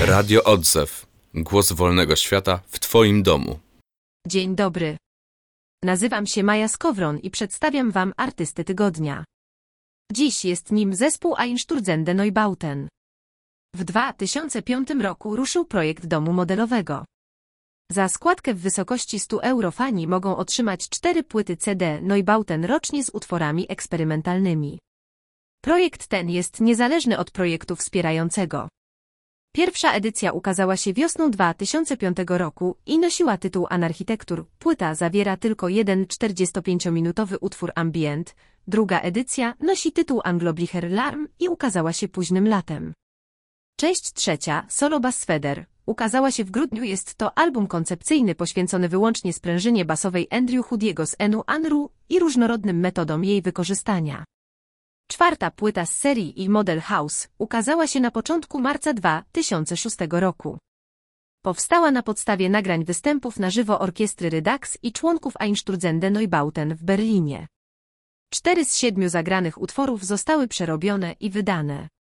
Radio Odzew. Głos wolnego świata w Twoim domu. Dzień dobry. Nazywam się Maja Skowron i przedstawiam Wam artystę tygodnia. Dziś jest nim zespół Einstürzende Neubauten. W 2005 roku ruszył projekt domu modelowego. Za składkę w wysokości 100 euro fani mogą otrzymać 4 płyty CD Neubauten rocznie z utworami eksperymentalnymi. Projekt ten jest niezależny od projektu wspierającego. Pierwsza edycja ukazała się wiosną 2005 roku i nosiła tytuł Anarchitektur. Płyta zawiera tylko jeden 45-minutowy utwór ambient. Druga edycja nosi tytuł Angloblicher Larm i ukazała się późnym latem. Część trzecia, Solo Bassfeder, ukazała się w grudniu. Jest to album koncepcyjny poświęcony wyłącznie sprężynie basowej Andrew Hoodiego z Enu Anru i różnorodnym metodom jej wykorzystania. Czwarta płyta z serii i Model House ukazała się na początku marca 2006 roku. Powstała na podstawie nagrań występów na żywo orkiestry Redux i członków Einstürzende Neubauten w Berlinie. 4 z 7 zagranych utworów zostały przerobione i wydane.